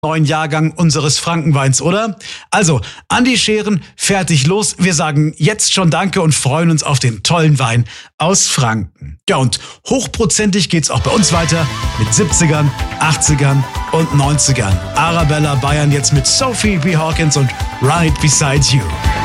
neuen Jahrgang unseres Frankenweins, oder? Also, an die Scheren, fertig, los. Wir sagen jetzt schon Danke und freuen uns auf den tollen Wein aus Franken. Ja, und hochprozentig geht's auch bei uns weiter mit 70ern, 80ern und 90ern. Arabella Bayern jetzt mit Sophie B. Hawkins und Right Beside You.